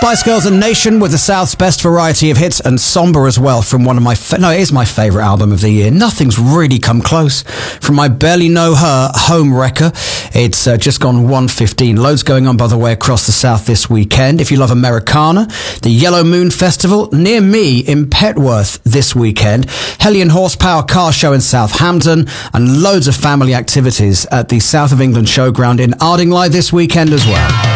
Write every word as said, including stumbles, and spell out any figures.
Spice Girls and Nation with the South's best variety of hits, and somber as well from one of my... Fa- no, it is my favourite album of the year. Nothing's really come close. From my Barely Know Her, Home Wrecker. It's uh, just gone one fifteen. Loads going on, by the way, across the South this weekend. If you love Americana, the Yellow Moon Festival near me in Petworth this weekend. Hellion Horsepower Car Show in Southampton, and loads of family activities at the South of England Showground in Ardingly this weekend as well.